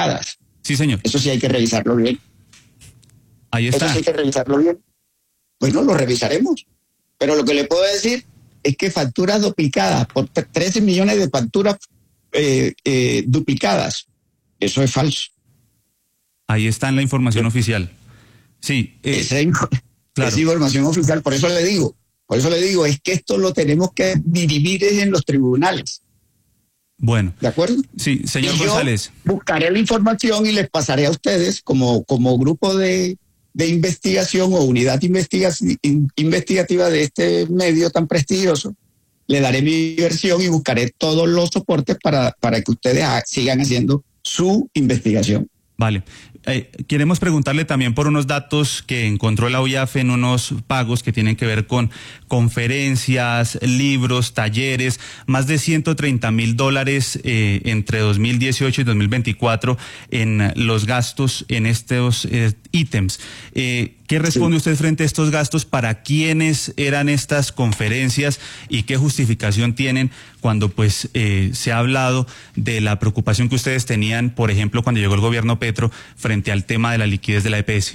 duplicadas. Sí, señor. Eso sí hay que revisarlo bien. Ahí está. Eso sí hay que revisarlo bien. Bueno, lo revisaremos. Pero lo que le puedo decir es que facturas duplicadas, por 13 millones de facturas duplicadas, eso es falso. Ahí está en la información oficial. Sí. Claro. Es información oficial, por eso le digo, es que esto lo tenemos que dirimir en los tribunales. Bueno. ¿De acuerdo? Sí, señor González. Buscaré la información y les pasaré a ustedes como grupo de investigación o unidad investigativa de este medio tan prestigioso. Le daré mi versión y buscaré todos los soportes para que ustedes sigan haciendo su investigación. Vale. Queremos preguntarle también por unos datos que encontró la OIAF en unos pagos que tienen que ver con conferencias, libros, talleres, más de $130,000 entre 2018 y 2024 en los gastos en estos ítems. ¿Qué responde usted frente a estos gastos? ¿Para quiénes eran estas conferencias y qué justificación tienen cuando pues se ha hablado de la preocupación que ustedes tenían, por ejemplo, cuando llegó el gobierno Petro frente al tema de la liquidez de la EPS?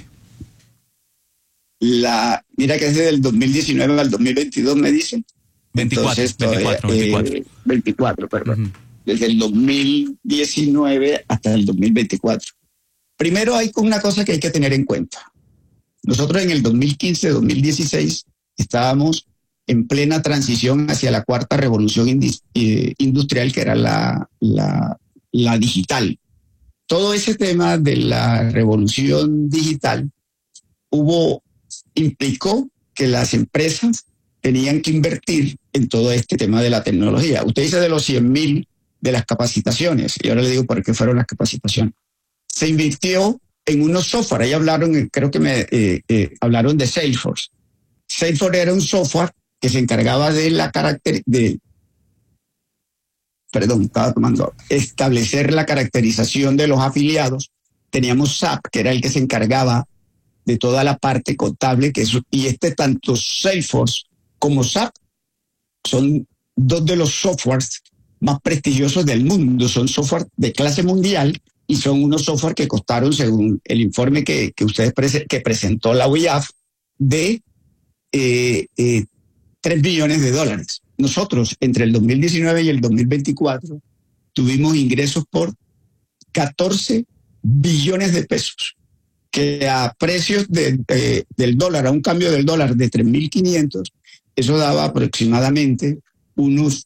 Mira que es desde el 2019 al 2022, me dicen. 24, perdón. Uh-huh. Desde el 2019 hasta el 2024. Primero hay una cosa que hay que tener en cuenta. Nosotros en el 2015-2016 estábamos en plena transición hacia la cuarta revolución industrial, que era la digital. Todo ese tema de la revolución digital implicó que las empresas tenían que invertir en todo este tema de la tecnología. Usted dice de los 100,000 de las capacitaciones, y ahora le digo por qué fueron las capacitaciones. Se invirtió en unos software, ahí hablaron, creo que hablaron de Salesforce. Salesforce era un software que se encargaba de establecer la caracterización de los afiliados. Teníamos SAP, que era el que se encargaba de toda la parte contable, y tanto Salesforce como SAP son dos de los softwares más prestigiosos del mundo, son software de clase mundial y son unos software que costaron, según el informe que presentó la OIAF, de $3 billones. Nosotros, entre el 2019 y el 2024, tuvimos ingresos por 14 billones de pesos, que a precios del dólar, a un cambio del dólar de 3.500, eso daba aproximadamente unos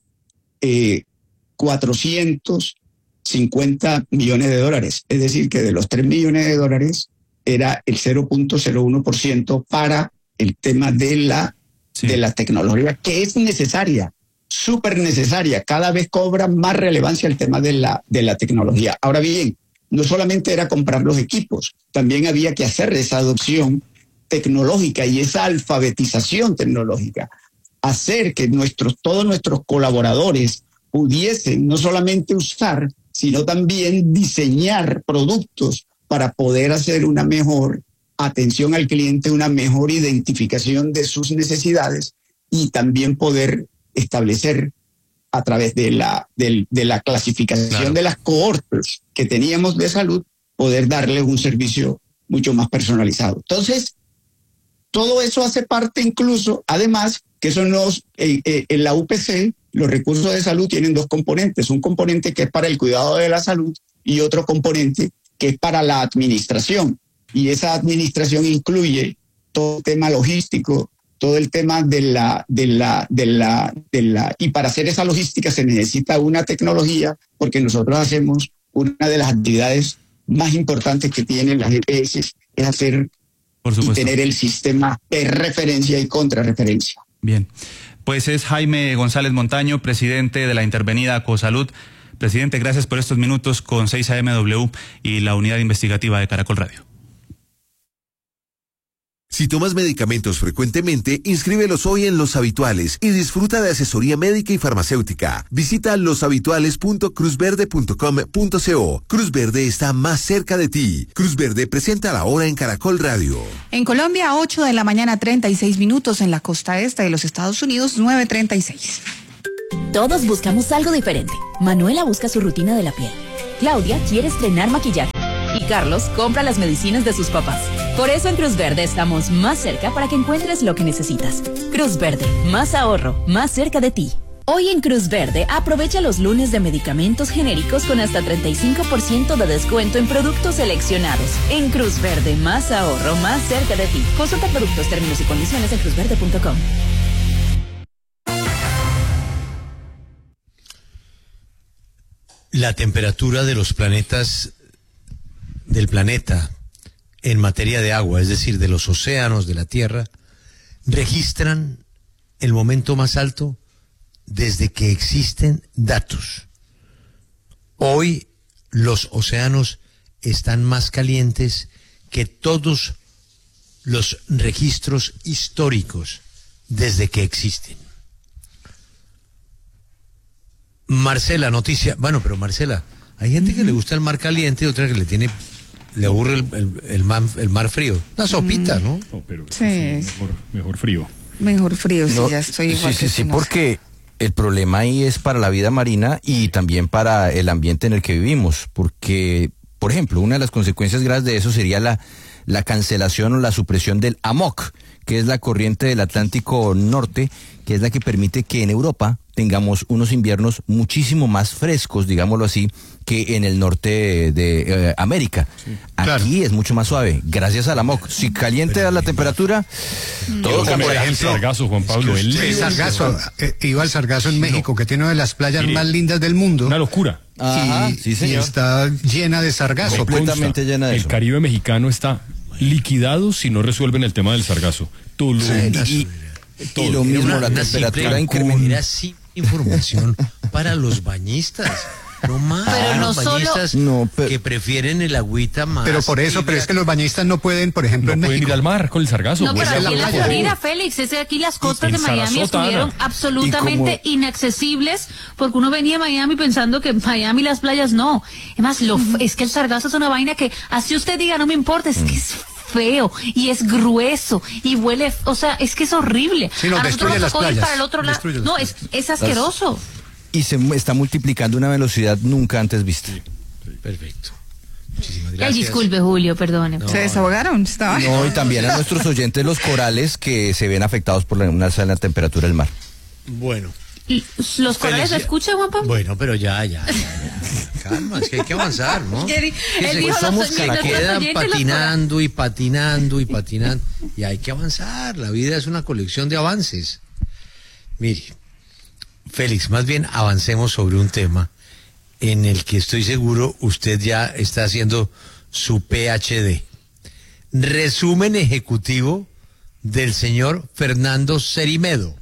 450 millones de dólares. Es decir, que de los 3 millones de dólares era el 0.01% para el tema de la tecnología, que es necesaria, súper necesaria. Cada vez cobra más relevancia el tema de la tecnología. Ahora bien, no solamente era comprar los equipos, también había que hacer esa adopción tecnológica y esa alfabetización tecnológica. Hacer que todos nuestros colaboradores pudiesen no solamente usar, sino también diseñar productos para poder hacer una mejor atención al cliente, una mejor identificación de sus necesidades y también poder establecer a través de la clasificación de las cohortes que teníamos de salud, poder darle un servicio mucho más personalizado. Entonces, todo eso hace parte incluso, además, que son en la UPC, los recursos de salud tienen dos componentes, un componente que es para el cuidado de la salud y otro componente que es para la administración. Y esa administración incluye todo el tema logístico, todo el tema y para hacer esa logística se necesita una tecnología, porque nosotros hacemos una de las actividades más importantes que tienen las EPS, es hacer y tener el sistema de referencia y contrarreferencia. Bien, pues es Jaime González Montaño, presidente de la intervenida Cosalud. Presidente, gracias por estos minutos con 6AMW y la unidad investigativa de Caracol Radio. Si tomas medicamentos frecuentemente, inscríbelos hoy en Los Habituales y disfruta de asesoría médica y farmacéutica. Visita loshabituales.cruzverde.com.co. Cruz Verde está más cerca de ti. Cruz Verde presenta la hora en Caracol Radio. En Colombia, 8 de la mañana, 36 minutos. En la costa este de los Estados Unidos, 9:36. Todos buscamos algo diferente. Manuela busca su rutina de la piel. Claudia quiere estrenar maquillaje. Y Carlos compra las medicinas de sus papás. Por eso en Cruz Verde estamos más cerca para que encuentres lo que necesitas. Cruz Verde, más ahorro, más cerca de ti. Hoy en Cruz Verde, aprovecha los lunes de medicamentos genéricos con hasta 35% de descuento en productos seleccionados. En Cruz Verde, más ahorro, más cerca de ti. Consulta productos, términos y condiciones en cruzverde.com. La temperatura de los planetas, del planeta, en materia de agua, es decir, de los océanos, de la Tierra, registran el momento más alto desde que existen datos. Hoy los océanos están más calientes que todos los registros históricos desde que existen. Marcela, noticia. Bueno, pero Marcela, hay gente que le gusta el mar caliente y otra que le aburre el mar frío. Una sopita, ¿no? No, pero Sí. mejor frío. Mejor frío, No, sí, ya estoy igual que sí, tú, no sé. porque el problema ahí es para la vida marina y también para el ambiente en el que vivimos, porque, por ejemplo, una de las consecuencias graves de eso sería la cancelación o la supresión del AMOC, que es la corriente del Atlántico Norte, que es la que permite que en Europa tengamos unos inviernos muchísimo más frescos, digámoslo así, que en el norte de América. Sí, claro. Aquí es mucho más suave, gracias al AMOC. Si caliente la temperatura, todo cambia. Por ejemplo, sargazo, Juan Pablo. El sargazo, iba al sargazo en México, que tiene una de las playas más lindas del mundo. Una locura. Ajá, sí, Y señor. está llena de sargazo. Completamente llena de el eso. Caribe mexicano está liquidado si no resuelven el tema del sargazo. Tulum. Y lo mismo, la temperatura incrementa. Era sin información para los bañistas. No más. Pero no los bañistas solo- no, que prefieren el agüita más. Pero por eso, pero es que los bañistas no pueden, por ejemplo, No en pueden México. ir al mar con el sargazo. No, pero pues, aquí en la por favor. Florida, Félix, es que aquí las costas en de Miami Sarasota, estuvieron Ana. absolutamente inaccesibles porque uno venía a Miami pensando que en Miami las playas no. Es más, es que el sargazo es una vaina que así usted diga, no me importa, es que es feo y es grueso y huele, o sea, es que es horrible. Sí, no, a nosotros destruye nos las tocó ir playas, para el otro lado. destruye las No, playas. es asqueroso. Y se está multiplicando a una velocidad nunca antes vista. Perfecto. Muchísimas Ay, gracias. disculpe, Julio, perdone. ¿Se desahogaron? Estaba... No, y también a nuestros oyentes los corales que se ven afectados por una alza en la temperatura del mar. Bueno. ¿Y ¿Los corales lo Felicia- escucha, Juan Pablo? Bueno, pero ya. Calma, es que hay que avanzar, ¿no? Él Que dijo, somos los que oyentes, quedan los oyentes, patinando y patinando y patinando. Y hay que avanzar. La vida es una colección de avances. Mire, Félix, más bien avancemos sobre un tema en el que estoy seguro usted ya está haciendo su PhD. Resumen ejecutivo del señor Fernando Cerimedo.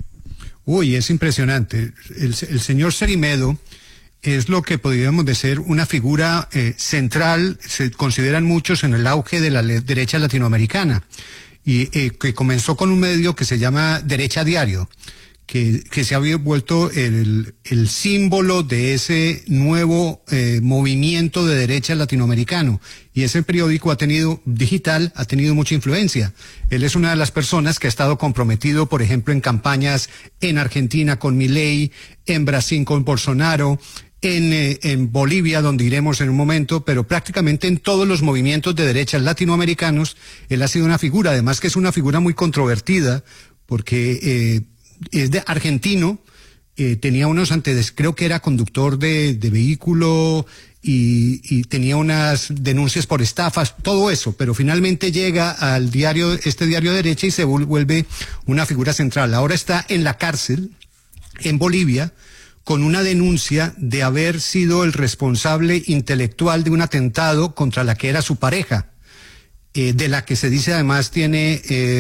Uy, es impresionante. El señor Cerimedo es lo que podríamos decir una figura central, se consideran muchos en el auge de la derecha latinoamericana, y que comenzó con un medio que se llama Derecha Diario, que se había vuelto el símbolo de ese nuevo movimiento de derecha latinoamericano. Y ese periódico digital ha tenido mucha influencia. Él es una de las personas que ha estado comprometido, por ejemplo, en campañas en Argentina con Milei, en Brasil con Bolsonaro, en Bolivia, donde iremos en un momento, pero prácticamente en todos los movimientos de derechas latinoamericanos, él ha sido una figura, además que es una figura muy controvertida, porque es de argentino, tenía unos antecedentes, creo que era conductor de vehículo y tenía unas denuncias por estafas, todo eso, pero finalmente llega al diario, este diario de derecha, y se vuelve una figura central. Ahora está en la cárcel, en Bolivia, con una denuncia de haber sido el responsable intelectual de un atentado contra la que era su pareja, de la que se dice además tiene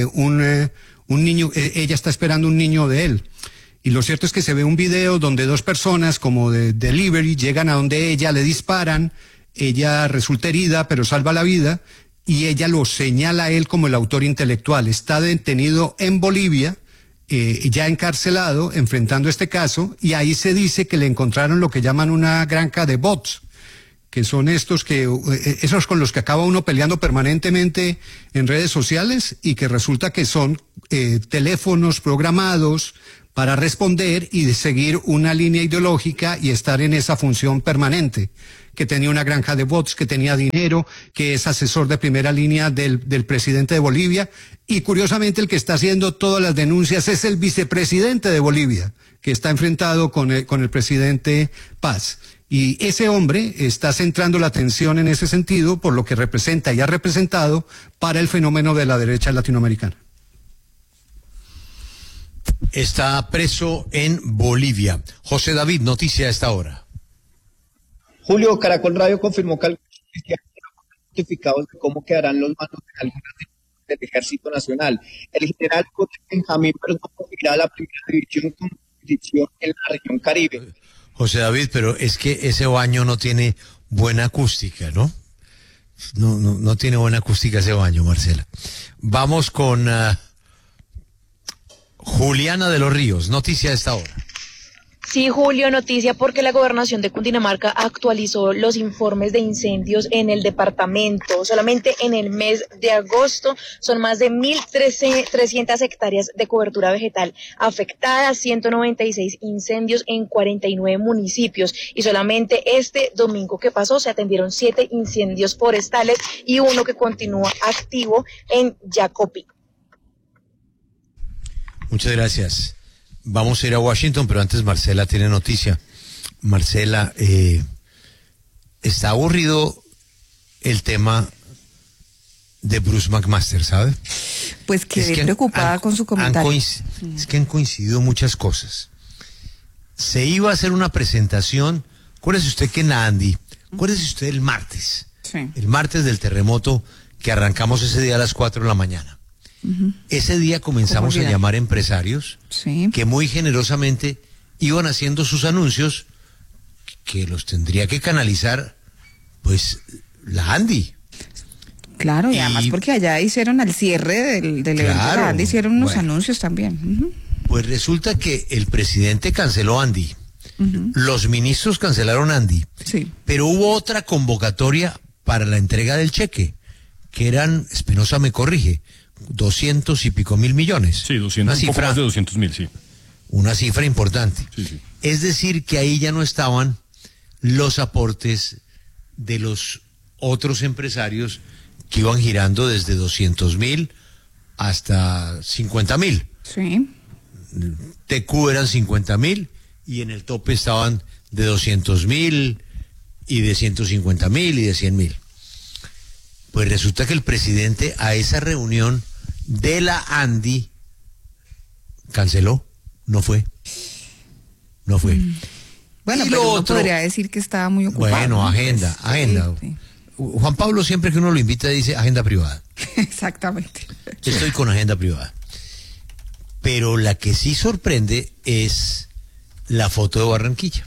un niño, ella está esperando un niño de él. Y lo cierto es que se ve un video donde dos personas como de delivery llegan a donde ella, le disparan, ella resulta herida pero salva la vida, y ella lo señala a él como el autor intelectual. Está detenido en Bolivia, ya encarcelado, enfrentando este caso, y ahí se dice que le encontraron lo que llaman una granja de bots, que son esos con los que acaba uno peleando permanentemente en redes sociales, y que resulta que son teléfonos programados para responder y de seguir una línea ideológica y estar en esa función permanente, que tenía una granja de bots, que tenía dinero, que es asesor de primera línea del presidente de Bolivia, y curiosamente el que está haciendo todas las denuncias es el vicepresidente de Bolivia, que está enfrentado con el presidente Paz. Y ese hombre está centrando la atención en ese sentido por lo que representa y ha representado para el fenómeno de la derecha latinoamericana. Está preso en Bolivia. José David, noticia a esta hora. Julio, Caracol Radio confirmó que algunos notificados de cómo quedarán los mandos de algunas del Ejército Nacional. El general Benjamín Perdomo irá a la primera división con jurisdicción en la región Caribe. José David, pero es que ese baño no tiene buena acústica, ¿no? No tiene buena acústica ese baño, Marcela. Vamos con Juliana de los Ríos, noticia a esta hora. Sí, Julio, noticia porque la gobernación de Cundinamarca actualizó los informes de incendios en el departamento. Solamente en el mes de agosto son más de 1.300 hectáreas de cobertura vegetal afectadas, 196 incendios en 49 municipios. Y solamente este domingo que pasó se atendieron 7 incendios forestales y uno que continúa activo en Jacopí. Muchas gracias. Vamos a ir a Washington, pero antes Marcela tiene noticia. Marcela, está aburrido el tema de Bruce McMaster, ¿sabe? Pues quedé preocupada con su comentario. Es que han coincidido muchas cosas. Se iba a hacer una presentación, acuérdese usted que en la Andy, acuérdese usted el martes del terremoto que arrancamos ese día a las 4 de la mañana. Ese día comenzamos a llamar empresarios que muy generosamente iban haciendo sus anuncios que los tendría que canalizar pues la Andy. Claro, y además porque allá hicieron al cierre del evento de la Andy, hicieron unos anuncios también. Pues resulta que el presidente canceló Andy, los ministros cancelaron Andy, pero hubo otra convocatoria para la entrega del cheque, que eran, Espinosa me corrige, 200 y pico mil millones. Sí, 200, un poco más de 200.000, sí. Una cifra importante. Sí. Es decir, que ahí ya no estaban los aportes de los otros empresarios que iban girando desde 200.000 hasta 50.000. Sí. TQ eran 50.000 y en el tope estaban de 200.000 y de 150.000 y de 100.000. Pues resulta que el presidente a esa reunión de la Andy canceló, no fue. Bueno, pero uno podría decir que estaba muy ocupado. Bueno, agenda. Sí. Juan Pablo siempre que uno lo invita dice agenda privada. Exactamente. Estoy con agenda privada. Pero la que sí sorprende es la foto de Barranquilla.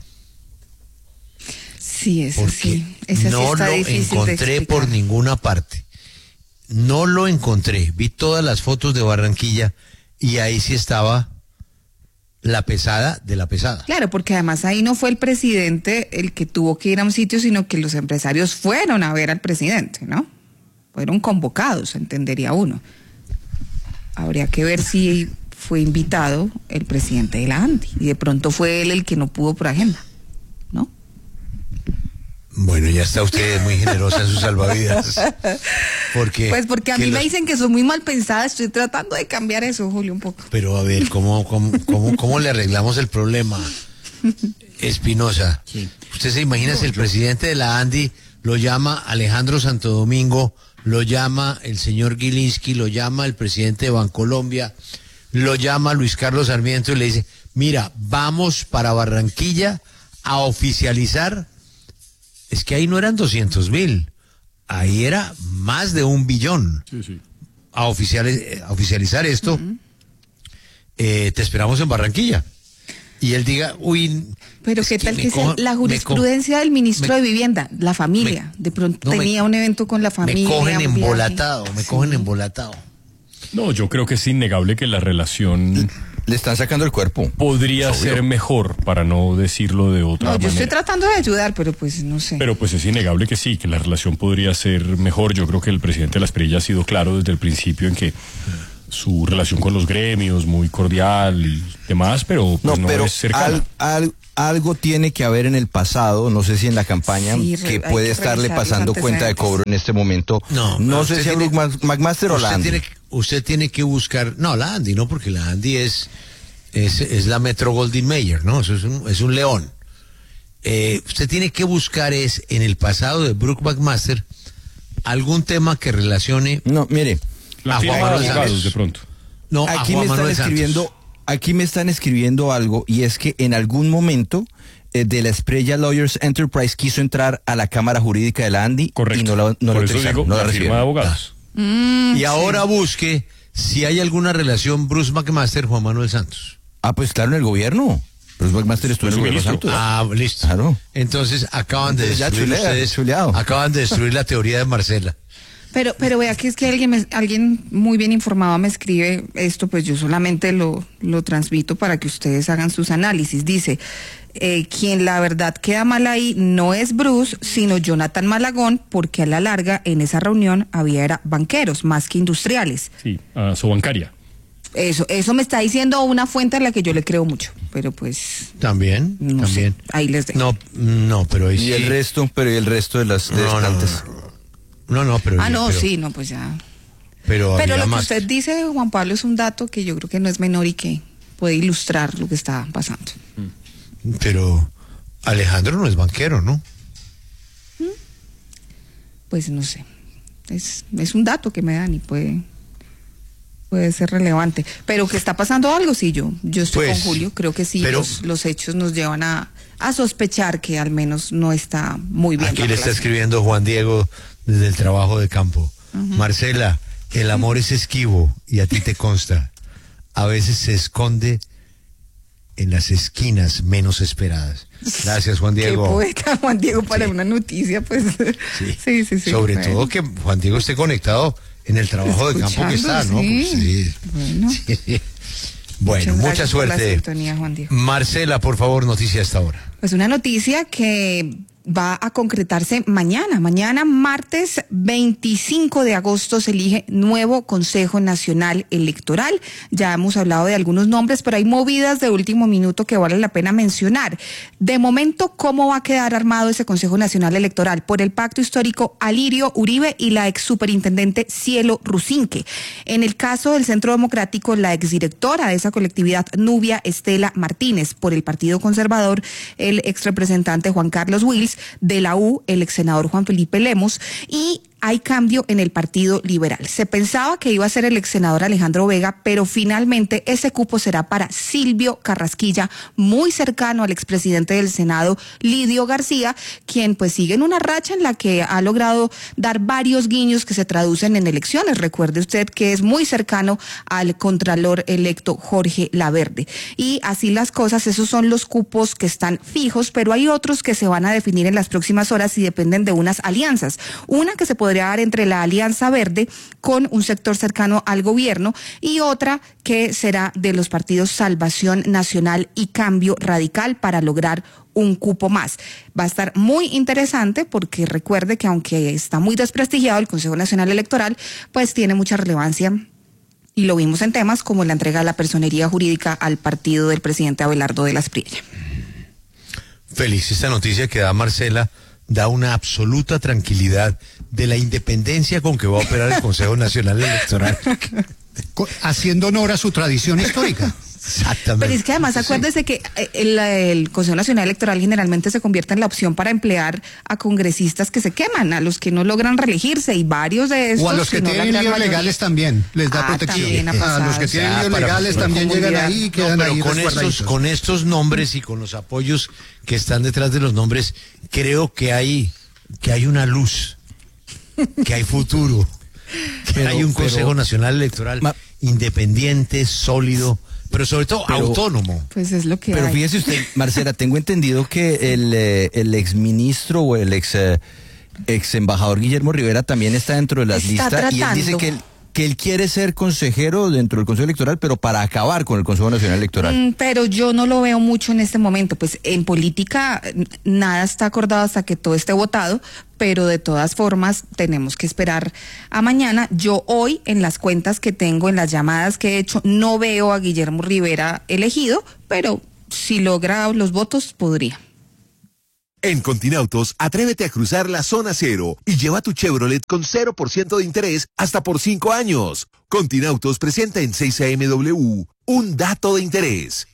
Sí, eso sí. Esa no sí está lo encontré por ninguna parte. No lo encontré. Vi todas las fotos de Barranquilla y ahí sí estaba la pesada de la pesada. Claro, porque además ahí no fue el presidente el que tuvo que ir a un sitio, sino que los empresarios fueron a ver al presidente, ¿no? Fueron convocados, entendería uno. Habría que ver si fue invitado el presidente de la Andy y de pronto fue él el que no pudo por agenda, ¿no? Bueno, ya está usted muy generosa en sus salvavidas. Porque a mí me dicen que soy muy mal pensada, estoy tratando de cambiar eso, Julio, un poco. Pero a ver, ¿cómo le arreglamos el problema, Espinosa? Sí. Usted se imagina si el presidente de la Andy lo llama Alejandro Santo Domingo, lo llama el señor Gilinski, lo llama el presidente de Bancolombia, lo llama Luis Carlos Sarmiento y le dice, mira, vamos para Barranquilla a oficializar. Es que ahí no eran 200.000, ahí era más de 1 billón. Sí. A oficializar esto, te esperamos en Barranquilla. Y él diga, uy... Pero qué tal que sea la jurisprudencia del ministro de Vivienda, la familia. De pronto tenía un evento con la familia. Me cogen embolatado. No, yo creo que es innegable que la relación... Le están sacando el cuerpo. Podría ser mejor, para no decirlo de otra manera. Yo estoy tratando de ayudar, pero pues no sé. Pero pues es innegable que sí, que la relación podría ser mejor. Yo creo que el presidente de la Espriella ha sido claro desde el principio en que su relación con los gremios, muy cordial y demás, pero pues no es cercana. Algo tiene que haber en el pasado, no sé si en la campaña, que puede estarle pasando cuenta de cobro en este momento. No sé si a Brooke McMaster o la Andy. Usted tiene que buscar, no, la Andy, no, porque la Andy es la Metro Goldwyn Mayer, ¿no? Eso es un león. Usted tiene que buscar en el pasado de Brooke McMaster algún tema que relacione. No, mire, a Juan Manuel Santos de pronto. No, aquí me están escribiendo algo, y es que en algún momento de la Estrella Lawyers Enterprise quiso entrar a la Cámara Jurídica de la Andy. Correcto. Y no la autorizaron, no la firma de abogados. Y ahora busque si hay alguna relación Bruce McMaster, Juan Manuel Santos. Pues claro, en el gobierno. Bruce McMaster estuvo en el gobierno Santos. Listo. Claro. Entonces acaban de destruir la teoría de Marcela. Pero vea que es que alguien muy bien informado me escribe esto, pues yo solamente lo transmito para que ustedes hagan sus análisis. Dice, quien la verdad queda mal ahí no es Bruce, sino Jonathan Malagón, porque a la larga en esa reunión había banqueros más que industriales. Sí, Sobancaria. Eso me está diciendo una fuente a la que yo le creo mucho, pero pues... También. Sé, ahí les dejo. No, pero ahí sí. ¿Y el resto de las estantes? No, pero... pues ya. Pero lo que usted dice, Juan Pablo, es un dato que yo creo que no es menor y que puede ilustrar lo que está pasando. Pero Alejandro no es banquero, ¿no? Pues no sé. Es un dato que me dan y puede ser relevante. Pero que está pasando algo, sí, yo estoy con Julio, creo que sí, pero los hechos nos llevan a sospechar que al menos no está muy bien. Aquí le está escribiendo Juan Diego desde el trabajo de campo. Marcela, el amor es esquivo y a ti te consta. A veces se esconde en las esquinas menos esperadas. Gracias, Juan Diego. Qué poeta, Juan Diego, para una noticia, pues. Sí. Sobre todo que Juan Diego esté conectado en el trabajo de campo que está, ¿no? Bueno, mucha suerte. Sintonía, Juan Diego. Marcela, por favor, noticia hasta ahora. Pues una noticia que va a concretarse mañana. Mañana, martes 25 de agosto, se elige nuevo Consejo Nacional Electoral. Ya hemos hablado de algunos nombres, pero hay movidas de último minuto que vale la pena mencionar. De momento, ¿cómo va a quedar armado ese Consejo Nacional Electoral? Por el pacto histórico Alirio Uribe y la ex superintendente Cielo Rusinque. En el caso del Centro Democrático, la exdirectora de esa colectividad, Nubia Estela Martínez. Por el Partido Conservador, el ex representante Juan Carlos Wills. De la U, el ex senador Juan Felipe Lemos, y hay cambio en el Partido Liberal. Se pensaba que iba a ser el ex senador Alejandro Vega, pero finalmente ese cupo será para Silvio Carrasquilla, muy cercano al expresidente del Senado, Lidio García, quien pues sigue en una racha en la que ha logrado dar varios guiños que se traducen en elecciones. Recuerde usted que es muy cercano al contralor electo Jorge Laverde. Y así las cosas, esos son los cupos que están fijos, pero hay otros que se van a definir en las próximas horas y dependen de unas alianzas. Una que se podría dar entre la Alianza Verde con un sector cercano al gobierno y otra que será de los partidos Salvación Nacional y Cambio Radical para lograr un cupo más. Va a estar muy interesante porque recuerde que aunque está muy desprestigiado el Consejo Nacional Electoral, pues tiene mucha relevancia. Y lo vimos en temas como la entrega de la personería jurídica al partido del presidente Abelardo de la Espriella. Feliz esta noticia que da Marcela, da una absoluta tranquilidad de la independencia con que va a operar el Consejo Nacional Electoral. Haciendo honor a su tradición histórica. Exactamente. Pero es que además acuérdese que el Consejo Nacional Electoral generalmente se convierte en la opción para emplear a congresistas que se queman, a los que no logran reelegirse, y varios de estos... O a los que tienen líos legales también, les da protección. A los que tienen líos legales también llegan ahí y quedan ahí resguardaditos. Con estos nombres y con los apoyos que están detrás de los nombres, creo que hay una luz, que hay futuro, que hay un Consejo Nacional Electoral independiente, sólido, pero sobre todo autónomo. Pues es lo que Pero fíjese usted, Marcela, tengo entendido que el exministro o el ex embajador Guillermo Rivera también está dentro de las listas, y él dice que que él quiere ser consejero dentro del Consejo Electoral, pero para acabar con el Consejo Nacional Electoral. Pero yo no lo veo mucho en este momento, pues en política nada está acordado hasta que todo esté votado, pero de todas formas tenemos que esperar a mañana. Yo hoy en las cuentas que tengo, en las llamadas que he hecho, no veo a Guillermo Rivera elegido, pero si logra los votos podría. En Continautos, atrévete a cruzar la zona cero y lleva tu Chevrolet con 0% de interés hasta por 5 años. Continautos presenta en 6 AMW un dato de interés.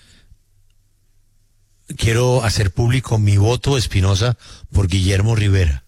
Quiero hacer público mi voto, Espinosa, por Guillermo Rivera.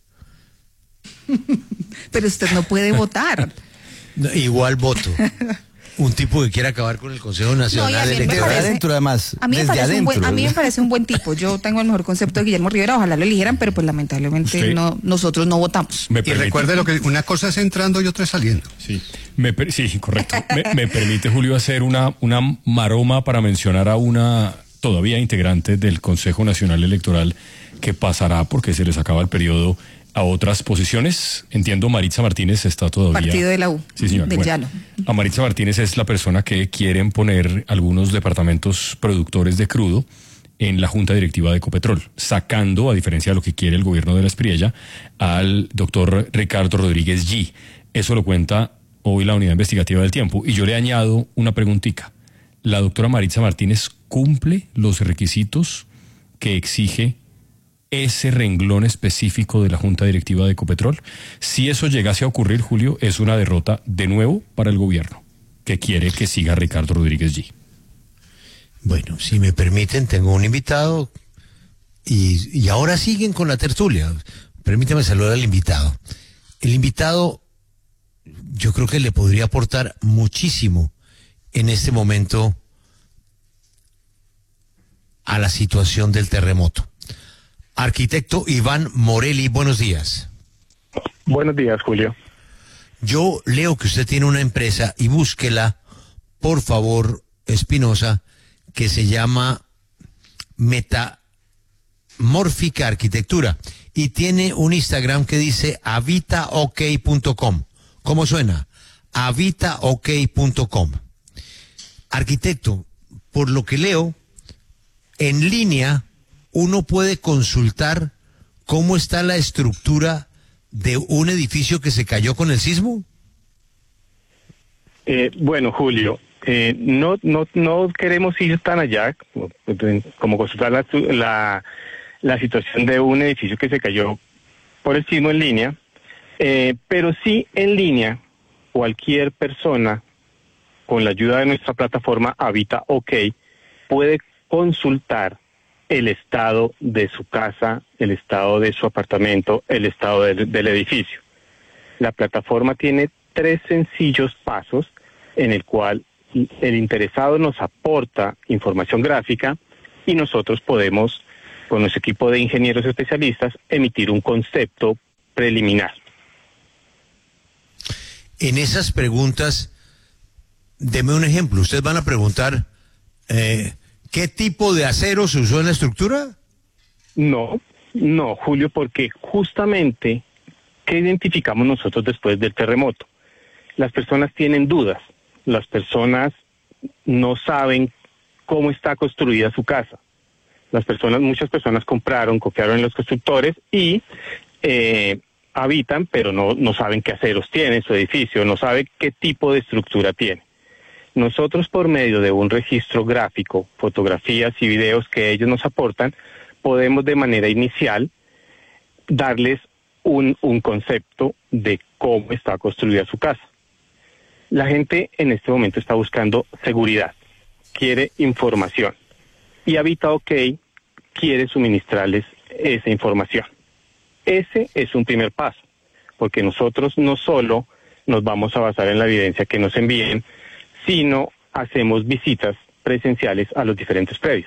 Pero usted no puede votar. Igual voto. Un tipo que quiere acabar con el Consejo Nacional Electoral. Además, a mí me parece un buen tipo. Yo tengo el mejor concepto de Guillermo Rivera, ojalá lo eligieran, pero pues lamentablemente nosotros no votamos. Y recuerde lo que una cosa es entrando y otra es saliendo. Sí, sí, correcto. me permite, Julio, hacer una maroma para mencionar a una todavía integrante del Consejo Nacional Electoral que pasará, porque se les acaba el periodo, a otras posiciones. Entiendo, Maritza Martínez está todavía... Partido de la U, sí, señor. del Llano. A Maritza Martínez es la persona que quieren poner algunos departamentos productores de crudo en la Junta Directiva de Ecopetrol, sacando, a diferencia de lo que quiere el gobierno de la Espriella, al doctor Ricardo Rodríguez G. Eso lo cuenta hoy la Unidad Investigativa del Tiempo. Y yo le añado una preguntica. ¿La doctora Maritza Martínez cumple los requisitos que exige ese renglón específico de la Junta Directiva de Ecopetrol? Si eso llegase a ocurrir, Julio, es una derrota de nuevo para el gobierno, que quiere que siga Ricardo Rodríguez G. Bueno, si me permiten, tengo un invitado y ahora siguen con la tertulia. Permítame saludar al invitado. El invitado, yo creo que le podría aportar muchísimo en este momento a la situación del terremoto. Arquitecto Iván Morelli, buenos días. Buenos días, Julio. Yo leo que usted tiene una empresa y búsquela, por favor, Espinosa, que se llama Metamórfica Arquitectura y tiene un Instagram que dice habitaok.com. ¿Cómo suena? habitaok.com. Arquitecto, por lo que leo, en línea uno puede consultar cómo está la estructura de un edificio que se cayó con el sismo. Bueno, Julio, no queremos ir tan allá como consultar la situación de un edificio que se cayó por el sismo en línea, pero sí en línea cualquier persona con la ayuda de nuestra plataforma Habita OK puede consultar el estado de su casa, el estado de su apartamento, el estado del edificio. La plataforma tiene 3 sencillos pasos en el cual el interesado nos aporta información gráfica y nosotros podemos, con nuestro equipo de ingenieros especialistas, emitir un concepto preliminar. En esas preguntas, deme un ejemplo. Ustedes van a preguntar... ¿qué tipo de acero se usó en la estructura? No, Julio, porque justamente, ¿qué identificamos nosotros después del terremoto? Las personas tienen dudas, las personas no saben cómo está construida su casa. Muchas personas confiaron en los constructores y habitan, pero no saben qué aceros tiene su edificio, no saben qué tipo de estructura tiene. Nosotros, por medio de un registro gráfico, fotografías y videos que ellos nos aportan, podemos de manera inicial darles un concepto de cómo está construida su casa. La gente en este momento está buscando seguridad, quiere información y Habita OK quiere suministrarles esa información. Ese es un primer paso, porque nosotros no solo nos vamos a basar en la evidencia que nos envíen, sino hacemos visitas presenciales a los diferentes predios.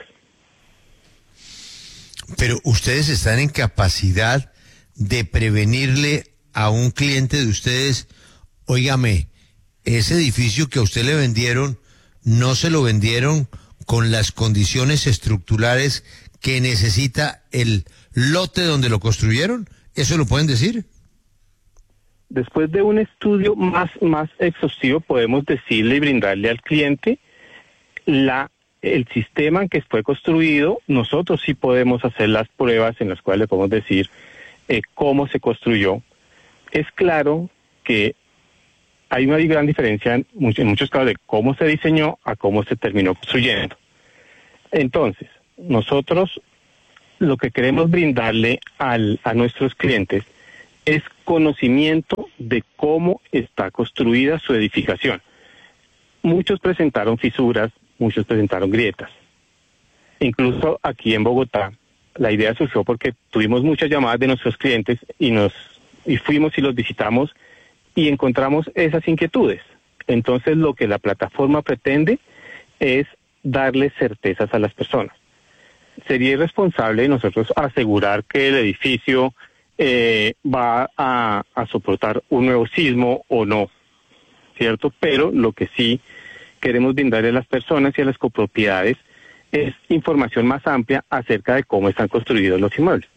Pero ustedes están en capacidad de prevenirle a un cliente de ustedes, óigame, ese edificio que a usted le vendieron, no se lo vendieron con las condiciones estructurales que necesita el lote donde lo construyeron. ¿Eso lo pueden decir? después de un estudio más exhaustivo, podemos decirle y brindarle al cliente el sistema en que fue construido. Nosotros sí podemos hacer las pruebas en las cuales le podemos decir cómo se construyó. Es claro que hay una gran diferencia en muchos casos de cómo se diseñó a cómo se terminó construyendo. Entonces, nosotros lo que queremos brindarle a nuestros clientes es conocimiento de cómo está construida su edificación. Muchos presentaron fisuras, muchos presentaron grietas. Incluso aquí en Bogotá, la idea surgió porque tuvimos muchas llamadas de nuestros clientes y fuimos y los visitamos y encontramos esas inquietudes. Entonces, lo que la plataforma pretende es darle certezas a las personas. Sería irresponsable nosotros asegurar que el edificio va a soportar un nuevo sismo o no, ¿cierto? Pero lo que sí queremos brindarle a las personas y a las copropiedades es información más amplia acerca de cómo están construidos los inmuebles.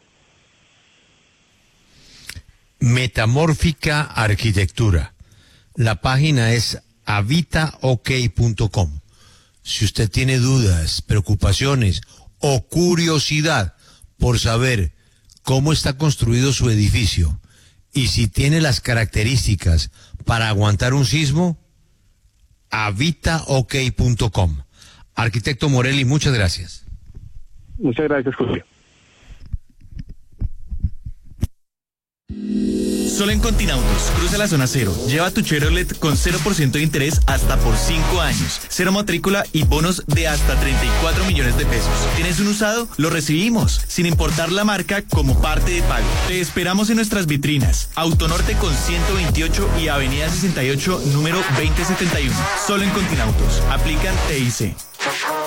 Metamórfica Arquitectura. La página es habitaok.com. Si usted tiene dudas, preocupaciones o curiosidad por saber cómo está construido su edificio y si tiene las características para aguantar un sismo, habitaok.com. Arquitecto Morelli, muchas gracias. Muchas gracias, Julio. Solo en Continautos, cruza la zona cero, lleva tu Chevrolet con 0% de interés hasta por 5 años, cero matrícula y bonos de hasta 34 millones de pesos. ¿Tienes un usado? Lo recibimos, sin importar la marca, como parte de pago. Te esperamos en nuestras vitrinas, Autonorte con 128 y Avenida 68, número 2071. Solo en Continautos, aplican TIC.